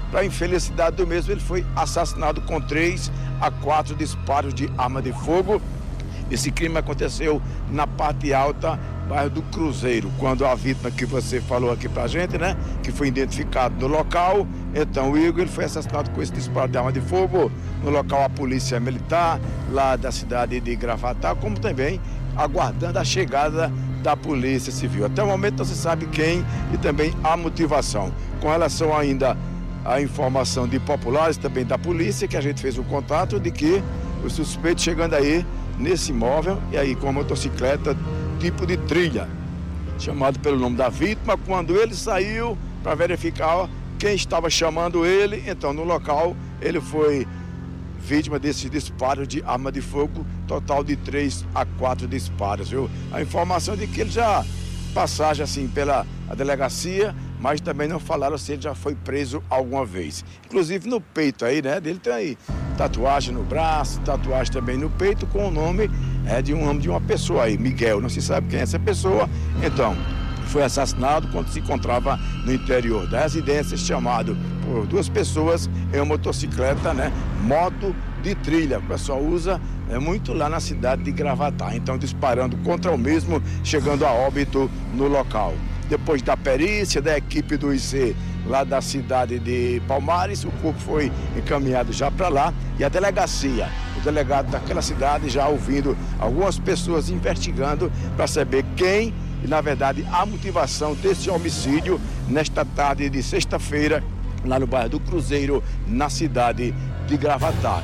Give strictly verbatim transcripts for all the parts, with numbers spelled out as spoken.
para a infelicidade do mesmo, ele foi assassinado com três a quatro disparos de arma de fogo. Esse crime aconteceu na parte alta, bairro do Cruzeiro, quando a vítima que você falou aqui pra gente, né, que foi identificado no local. Então o Igor, ele foi assassinado com esse disparo de arma de fogo. No local a polícia militar, lá da cidade de Gravatá, como também aguardando a chegada da polícia civil. Até o momento não se sabe quem e também a motivação. Com relação ainda à informação de populares, também da polícia, que a gente fez o contato de que o suspeito chegando aí nesse imóvel, e aí com a motocicleta tipo de trilha, chamado pelo nome da vítima, quando ele saiu para verificar quem estava chamando ele, então no local ele foi vítima desse disparo de arma de fogo, total de três a quatro disparos, viu? A informação de que ele já passagem assim pela a delegacia, mas também não falaram se ele já foi preso alguma vez. Inclusive no peito aí, né? Dele tem aí tatuagem no braço, tatuagem também no peito com o nome é, de um nome de uma pessoa aí, Miguel. Não se sabe quem é essa pessoa. Então, foi assassinado quando se encontrava no interior da residência, chamado por duas pessoas em uma motocicleta, né? Moto de trilha. O pessoal usa é, muito lá na cidade de Gravatá. Então, disparando contra o mesmo, chegando a óbito no local. Depois da perícia da equipe do I C lá da cidade de Palmares, o corpo foi encaminhado já para lá e a delegacia, o delegado daquela cidade já ouvindo algumas pessoas investigando para saber quem e, na verdade, a motivação desse homicídio nesta tarde de sexta-feira lá no bairro do Cruzeiro, na cidade de Gravatá.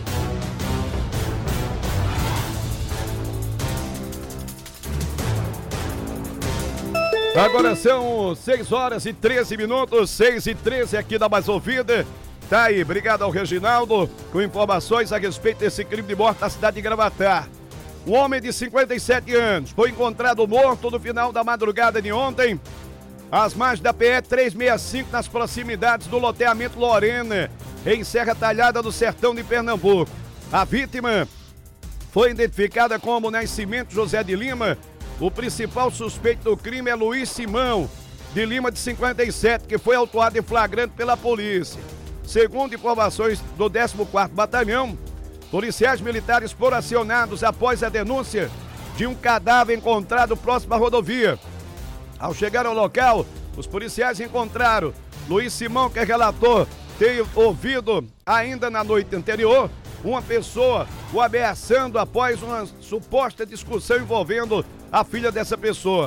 Agora são seis horas e treze minutos, seis e treze aqui da Mais Ouvida. Tá aí, obrigado ao Reginaldo, com informações a respeito desse crime de morte na cidade de Gravatá. Um homem de cinquenta e sete anos foi encontrado morto no final da madrugada de ontem, às margens da P E trezentos e sessenta e cinco, nas proximidades do loteamento Lorena, em Serra Talhada do Sertão de Pernambuco. A vítima foi identificada como Nascimento José de Lima. O principal suspeito do crime é Luiz Simão de Lima, de cinquenta e sete, que foi autuado em flagrante pela polícia. Segundo informações do décimo quarto Batalhão, policiais militares foram acionados após a denúncia de um cadáver encontrado próximo à rodovia. Ao chegar ao local, os policiais encontraram Luiz Simão, que relatou ter ouvido ainda na noite anterior uma pessoa o ameaçando após uma suposta discussão envolvendo a filha dessa pessoa.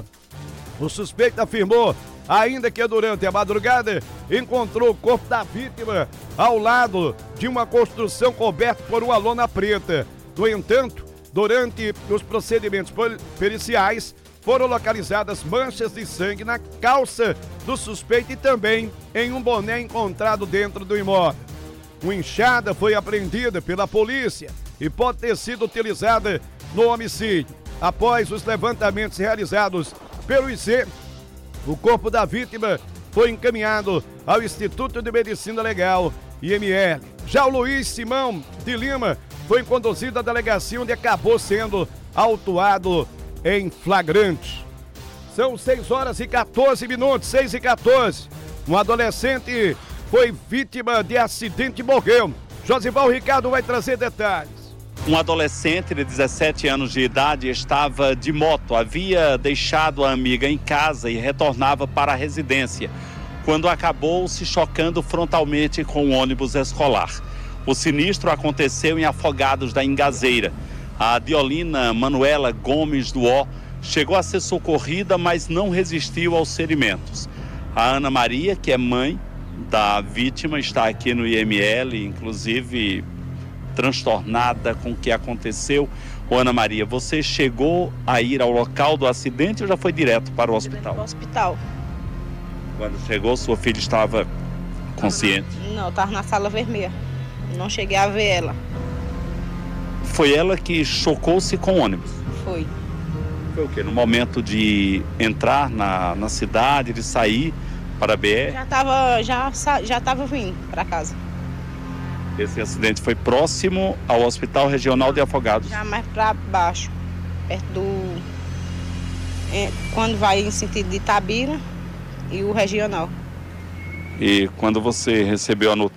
O suspeito afirmou ainda que durante a madrugada encontrou o corpo da vítima ao lado de uma construção coberta por uma lona preta. No entanto, durante os procedimentos periciais, foram localizadas manchas de sangue na calça do suspeito e também em um boné encontrado dentro do imóvel. Uma enxada foi apreendida pela polícia e pode ter sido utilizada no homicídio. Após os levantamentos realizados pelo I C, o corpo da vítima foi encaminhado ao Instituto de Medicina Legal, I M L. Já o Luiz Simão de Lima foi conduzido à delegacia, onde acabou sendo autuado em flagrante. São seis horas e quatorze minutos, seis e quatorze. Um adolescente foi vítima de acidente e morreu. Josival Ricardo vai trazer detalhes. Um adolescente de dezessete anos de idade estava de moto, havia deixado a amiga em casa e retornava para a residência, quando acabou se chocando frontalmente com um ônibus escolar. O sinistro aconteceu em Afogados da Ingazeira. A Diolina Manuela Gomes do Ó chegou a ser socorrida, mas não resistiu aos ferimentos. A Ana Maria, que é mãe da vítima, está aqui no I M L, inclusive transtornada com o que aconteceu. Ô, Ana Maria, você chegou a ir ao local do acidente ou já foi direto para o hospital? Direto para o hospital. Quando chegou, sua filha estava consciente? Não, estava na sala vermelha. Não cheguei a ver ela. Foi ela que chocou-se com o ônibus? Foi. Foi o quê? No momento de entrar na, na cidade, de sair para a B R? Já estava já, já tava vindo para casa. Esse acidente foi próximo ao Hospital Regional de Afogados? Já mais para baixo, perto do... É, quando vai em sentido de Itabira e o Regional. E quando você recebeu a notícia